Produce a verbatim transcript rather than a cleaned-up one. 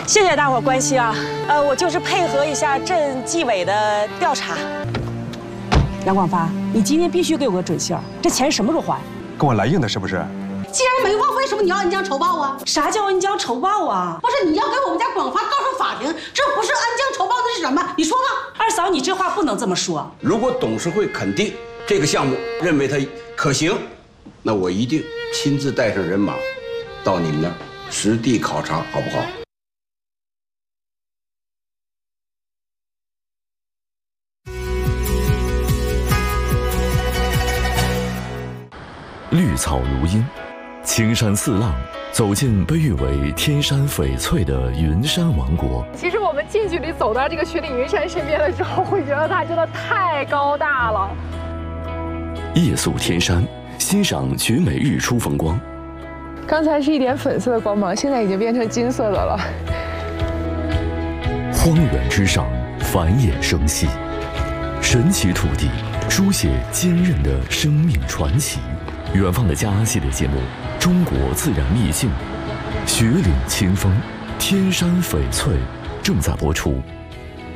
谢谢大伙关心啊，呃，我就是配合一下镇纪委的调查。杨广发，你今天必须给我个准信儿，这钱什么时候还？ 跟我来硬的是不是？ 既然没忘，为什么你要恩将仇报啊？ 啥叫恩将仇报啊？ 不是你要给我们家广发告上法庭，这不是恩将仇报，那是什么？你说吧。 二嫂，你这话不能这么说。 如果董事会肯定这个项目，认为它可行，那我一定亲自带上人马，到你们那儿实地考察，好不好？ 绿草如茵，青山似浪，走进被誉为天山翡翠的云山王国。 其实我们近距离走到这个雪岭云山身边的时候，会觉得它真的太高大了。 夜宿天山，欣赏绝美日出风光。 刚才是一点粉色的光芒，现在已经变成金色的了。 荒原之上，繁衍生息，神奇土地书写坚韧的生命传奇。远方的家系列节目《中国自然秘境》，雪岭清风，天山翡翠，正在播出。